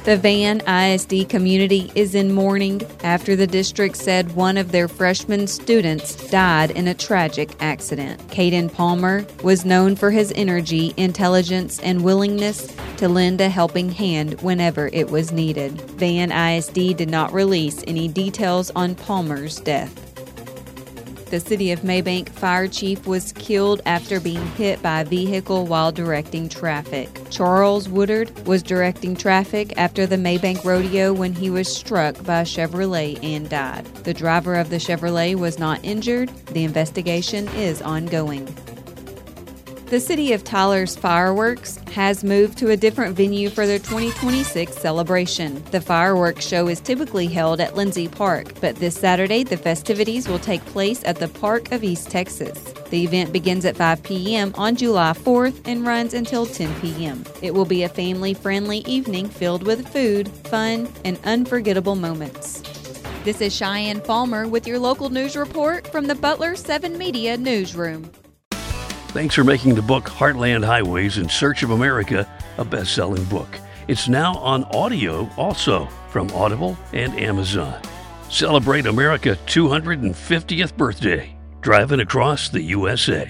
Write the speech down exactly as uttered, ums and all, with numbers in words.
The Van I S D community is in mourning after the district said one of their freshman students died in a tragic accident. Caden Palmer was known for his energy, intelligence, and willingness to lend a helping hand whenever it was needed. Van I S D did not release any details on Palmer's death. The City of Maybank fire chief was killed after being hit by a vehicle while directing traffic. Charles Woodard was directing traffic after the Maybank Rodeo when he was struck by a Chevrolet and died. The driver of the Chevrolet was not injured. The investigation is ongoing. The City of Tyler's Fireworks has moved to a different venue for their twenty twenty-six celebration. The fireworks show is typically held at Lindsay Park, but this Saturday the festivities will take place at the Park of East Texas. The event begins at five p.m. on July fourth and runs until ten p.m. It will be a family-friendly evening filled with food, fun, and unforgettable moments. This is Cheyenne Palmer with your local news report from the Butler seven Media Newsroom. Thanks for making the book Heartland Highways in Search of America a best-selling book. It's now on audio also from Audible and Amazon. Celebrate America's two hundred fiftieth birthday, driving across the U S A.